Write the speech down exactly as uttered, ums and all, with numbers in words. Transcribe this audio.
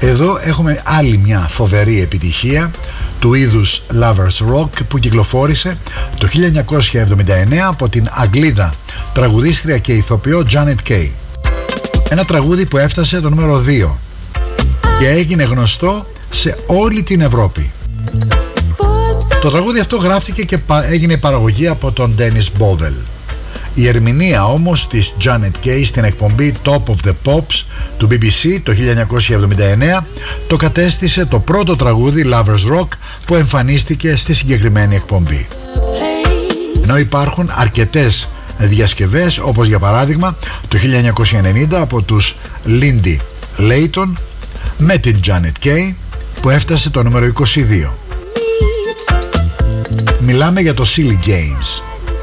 Εδώ έχουμε άλλη μια φοβερή επιτυχία του είδους Lovers Rock που κυκλοφόρησε το χίλια εννιακόσια εβδομήντα εννέα από την Αγγλίδα τραγουδίστρια και ηθοποιό Janet Kay. Ένα τραγούδι που έφτασε το νούμερο δύο και έγινε γνωστό σε όλη την Ευρώπη. Το τραγούδι αυτό γράφτηκε και έγινε παραγωγή από τον Dennis Bovell. Η ερμηνεία όμως της Janet Kay στην εκπομπή Top of the Pops του μπι μπι σι το χίλια εννιακόσια εβδομήντα εννέα το κατέστησε το πρώτο τραγούδι Lovers Rock που εμφανίστηκε στη συγκεκριμένη εκπομπή. Ενώ υπάρχουν αρκετές διασκευές, όπως για παράδειγμα το χίλια εννιακόσια ενενήντα από τους Lindy Layton με την Janet Kay που έφτασε το νούμερο είκοσι δύο. Μιλάμε για το Silly Games.